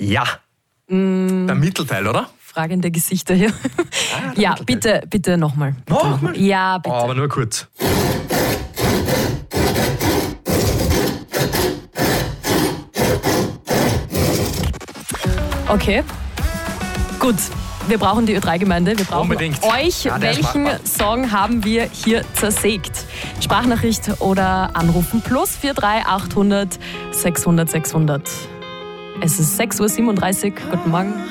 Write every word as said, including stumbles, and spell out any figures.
Ja. Mm. Der Mittelteil, oder? Fragende Gesichter hier. Ah, ja, bitte, bitte nochmal. Nochmal? Ja, bitte. Oh, aber nur kurz. Okay. Gut. Wir brauchen die Ö drei Gemeinde. Wir brauchen Unbedingt. euch. Ja, Welchen Song haben wir hier zersägt? Sprachnachricht oder anrufen. Plus vier drei achthundert sechshundert sechshundert. Es ist sechs Uhr siebenunddreißig. Guten Morgen.